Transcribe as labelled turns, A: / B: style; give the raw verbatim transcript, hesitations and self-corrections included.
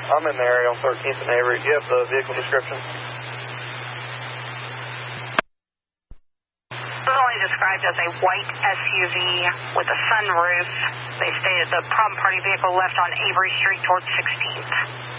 A: I'm in the area on thirteenth and Avery. Do you have the vehicle description?
B: It was only described as a white S U V with a sunroof. They stated the problem party vehicle left on Avery Street towards sixteenth.